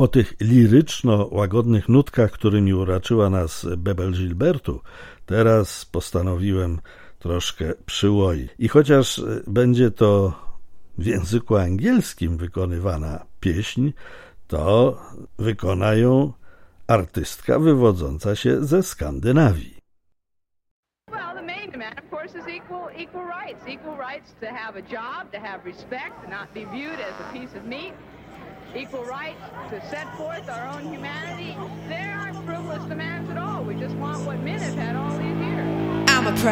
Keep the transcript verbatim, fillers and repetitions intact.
Po tych liryczno-łagodnych nutkach, którymi uraczyła nas Bebel Gilbertu, teraz postanowiłem troszkę przyłoi. I chociaż będzie to w języku angielskim wykonywana pieśń, to wykona ją artystka wywodząca się ze Skandynawii. Well, the main demand, of course, is equal equal rights. Equal rights to have a job, to have respect, to not be viewed as a piece of meat. Equal rights to set forth our own humanity. There aren't frivolous demands at all. We just want what men have had all these years. I'm a